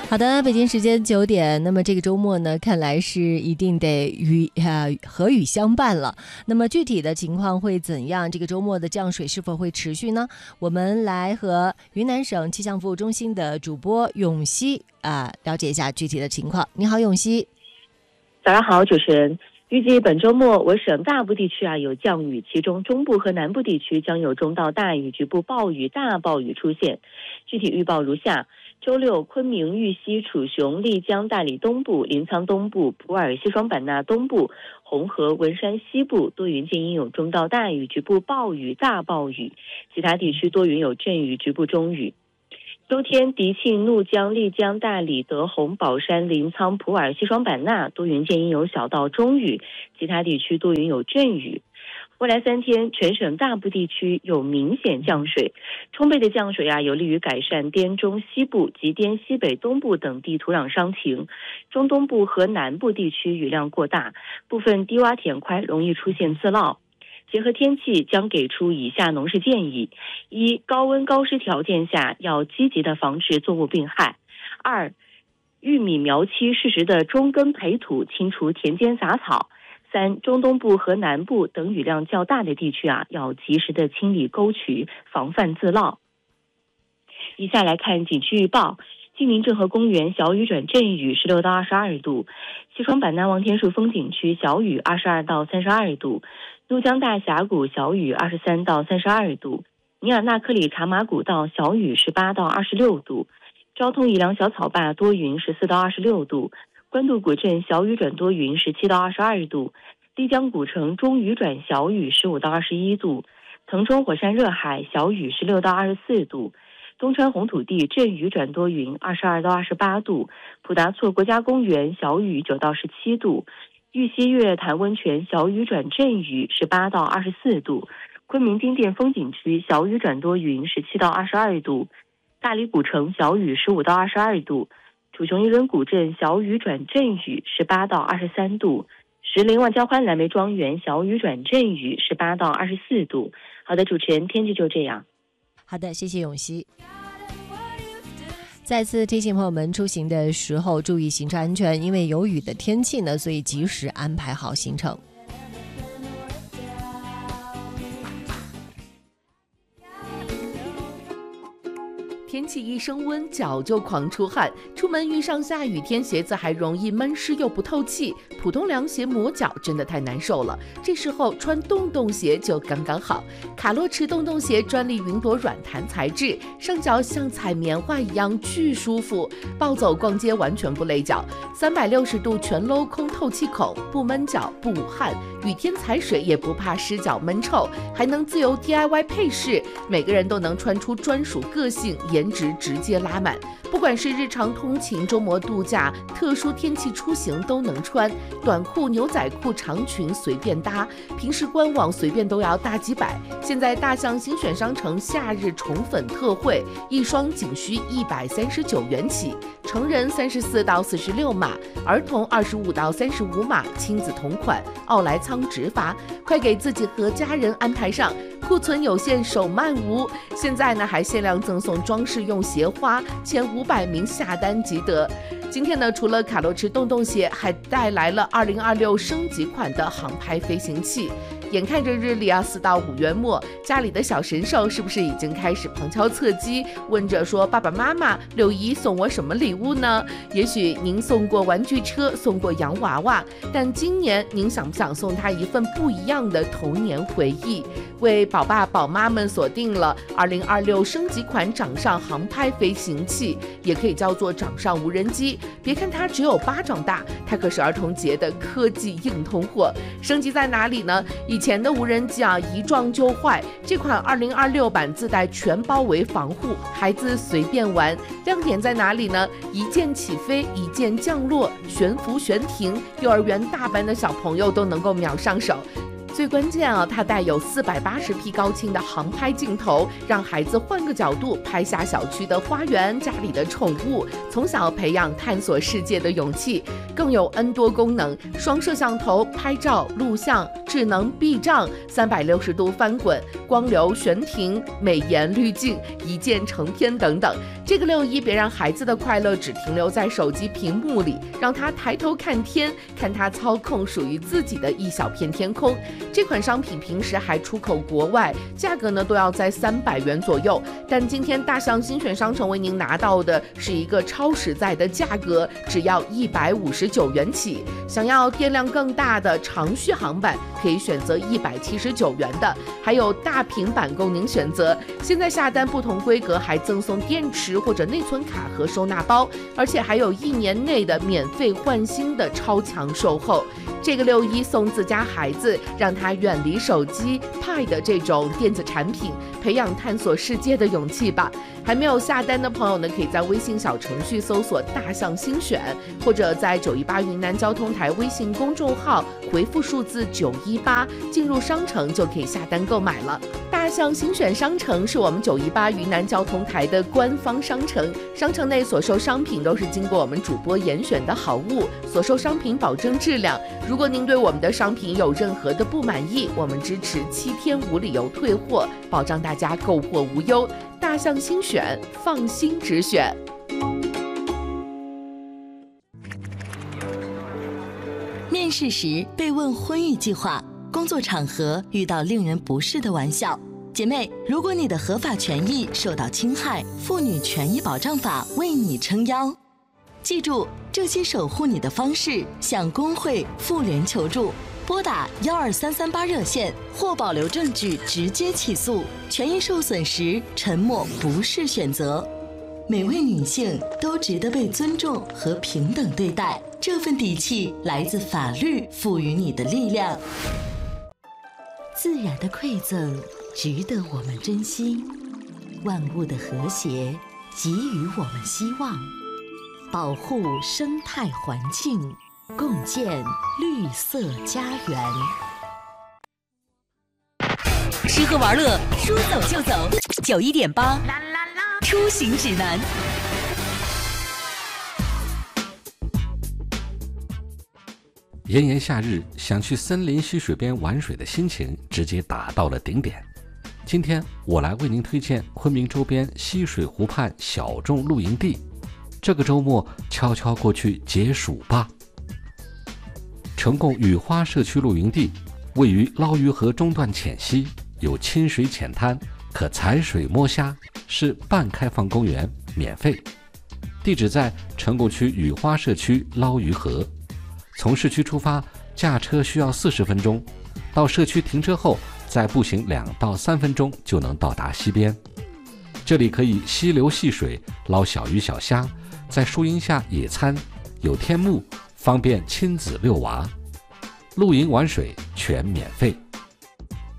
好的，北京时间9点，那么这个周末呢，看来是一定得和雨相伴了。那么具体的情况会怎样？这个周末的降水是否会持续呢？我们来和云南省气象服务中心的主播永熙了解一下具体的情况。你好，永熙。 早上好，主持人。预计本周末我省大部地区有降雨，其中中部和南部地区将有中到大雨，局部暴雨、大暴雨出现。具体预报如下：周六，昆明、玉溪、楚雄、丽江、大理东部、临沧东部、普洱、西双版纳东部、红河、文山西部多云间阴有中到大雨，局部暴雨、大暴雨，其他地区多云有阵雨，局部中雨。周天，迪庆、怒江、丽江、大理、德宏、宝山、临沧、普洱、西双版纳多云间阴有小到中雨，其他地区多云有阵雨。未来3天，全省大部地区有明显降水，充沛的降水有利于改善滇中西部及滇西北东部等地土壤伤情。中东部和南部地区雨量过大，部分低洼田块容易出现自涝。结合天气，将给出以下农事建议：一、高温高湿条件下要积极的防治作物病害；二、玉米苗期适时的中耕培土，清除田间杂草；三、中东部和南部等雨量较大的地区要及时的清理沟渠，防范自涝。以下来看景区预报。晋宁郑和公园小雨转阵雨16到22度，西双版纳望天树风景区小雨22到32度，怒江大峡谷小雨23到32度，尼尔纳克里茶马古道小雨18到26度，昭通宜良小草坝多云14到26度，官渡古镇小雨转多云17到22度，丽江古城中雨转小雨15到21度，腾冲火山热海小雨16到24度，东川红土地阵雨转多云22到28度，普达措国家公园小雨9到17度，玉溪月月潭温泉小雨转阵雨18到24度，昆明丁店风景区小雨转多云17到22度，大理古城小雨15到22度，楚雄一仑古镇小雨转阵雨18到23度，石林万家欢蓝莓庄园小雨转阵雨18到24度。好的，主持人，天气就这样。 好的，谢谢永熙。再次提醒朋友们出行的时候注意行车安全，因为有雨的天气呢，所以及时安排好行程。 天气一升温，脚就狂出汗，出门遇上下雨天，鞋子还容易闷湿又不透气，普通凉鞋磨脚真的太难受了。这时候穿洞洞鞋就刚刚好，卡洛驰洞洞鞋专利云朵软弹材质，上脚像踩棉花一样巨舒服，暴走逛街完全不累脚，360度全镂空透气孔，不闷脚不捂汗，雨天踩水也不怕湿脚闷臭，还能自由 DIY 配饰，每个人都能穿出专属个性，颜值直接拉满。不管是日常通勤、周末度假、特殊天气出行都能穿，短裤、牛仔裤、长裙随便搭，平时官网随便都要大几百。现在大象新选商城夏日宠粉特惠，一双仅需139元起，成人34到46码，儿童25到35码，亲子同款，奥莱仓直发，快给自己和家人安排上，库存有限，手慢无。现在呢还限量赠送装饰用鞋花，前500名下单即得。今天呢，除了卡洛驰洞洞鞋，还带来了2026升级款的航拍飞行器。眼看着日历4到5月末，家里的小神兽是不是已经开始旁敲侧击，问着说爸爸妈妈6一送我什么礼物呢？也许您送过玩具车，送过洋娃娃，但今年您想不想送他一份不一样的童年回忆？为宝爸宝妈们锁定了2026升级款掌上航拍飞行器，也可以叫做掌上无人机。别看它只有巴掌大，它可是儿童节的科技硬通货。升级在哪里呢？以前的无人机一撞就坏，这款2026版自带全包围防护，孩子随便玩。亮点在哪里呢？一键起飞，一键降落，悬浮悬停，幼儿园大班的小朋友都能够秒上手。最关键它带有480P 高清的航拍镜头，让孩子换个角度拍下小区的花园、家里的宠物，从小培养探索世界的勇气。更有 N 多功能，双摄像头、拍照、录像、智能避障、360度翻滚、光流悬停、美颜滤镜、一键成片等等。 这个6·1，别让孩子的快乐只停留在手机屏幕里，让他抬头看天，看他操控属于自己的一小片天空。这款商品平时还出口国外，价格呢都要在300元左右，但今天大象新选商城为您拿到的是一个超实在的价格，只要159元起。想要电量更大的长续航版，可以选择179元的，还有大平板供您选择。现在下单不同规格还赠送电池或者内存卡和收纳包，而且还有1年内的免费换新的超强售后。这个6·1送自家孩子，让他远离手机、Pad 这种电子产品，培养探索世界的勇气吧。还没有下单的朋友呢，可以在微信小程序搜索大象新选，或者在918云南交通台微信公众号回复数字918，进入商城就可以下单购买了。大象新选商城是我们918云南交通台的官方商城，商城内所售商品都是经过我们主播严选的好物，所售商品保证质量。如果您对我们的商品有任何的不满意，我们支持7天无理由退货，保障大家购货无忧。大象新选，放心直选。 面试时被问婚育计划，工作场合遇到令人不适的玩笑。姐妹，如果你的合法权益受到侵害，妇女权益保障法为你撑腰。记住，这些守护你的方式，向工会、妇联求助，拨打12338热线或保留证据直接起诉。权益受损时，沉默不是选择。每位女性都值得被尊重和平等对待，这份底气来自法律赋予你的力量。自然的馈赠值得我们珍惜，万物的和谐给予我们希望，保护生态环境，共建绿色家园。 吃喝玩乐，说走就走。91.8出行指南。 炎炎夏日，想去森林溪水边玩水的心情直接达到了顶点。今天我来为您推荐昆明周边溪水湖畔小众露营地，这个周末悄悄过去解暑吧。成贡雨花社区露营地位于捞鱼河中段浅溪，有清水浅滩，可采水摸虾，是半开放公园，免费。地址在成贡区雨花社区捞鱼河。从市区出发，驾车需要40分钟，到社区停车后，再步行2到3分钟就能到达溪边。这里可以溪流戏水，捞小鱼小虾，在树荫下野餐，有天幕，方便亲子遛娃。露营玩水全免费。